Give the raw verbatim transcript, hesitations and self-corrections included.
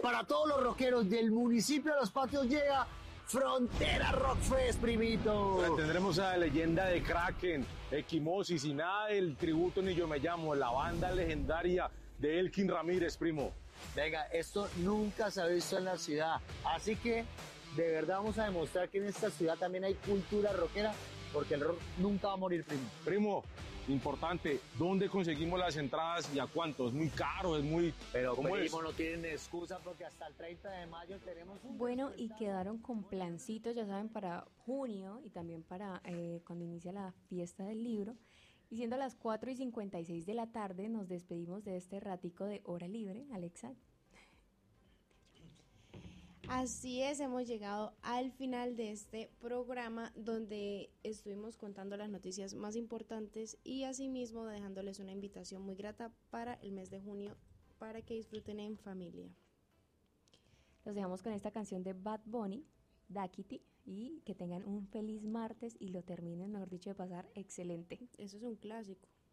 para todos los rockeros del municipio de Los Patios llega Frontera Rock Fest, primito. Ahora tendremos a la leyenda de Kraken, Equimosis y nada del tributo Ni Yo Me Llamo, la banda legendaria de Elkin Ramírez, primo. Venga, esto nunca se ha visto en la ciudad, así que de verdad vamos a demostrar que en esta ciudad también hay cultura rockera, porque el rock nunca va a morir, primo. Primo, importante, ¿dónde conseguimos las entradas y a cuánto? Es muy caro, es muy... Pero ¿cómo primo, es? no tienen excusa porque hasta el treinta de mayo tenemos un... Bueno, y quedaron con plancitos, ya saben, para junio y también para eh, cuando inicia la fiesta del libro. Y siendo las cuatro y cincuenta y seis de la tarde, nos despedimos de este ratico de hora libre. Alexa. Así es, hemos llegado al final de este programa donde estuvimos contando las noticias más importantes y asimismo dejándoles una invitación muy grata para el mes de junio para que disfruten en familia. Los dejamos con esta canción de Bad Bunny, Daquiti, y que tengan un feliz martes y lo terminen, mejor dicho, de pasar excelente. Eso es un clásico.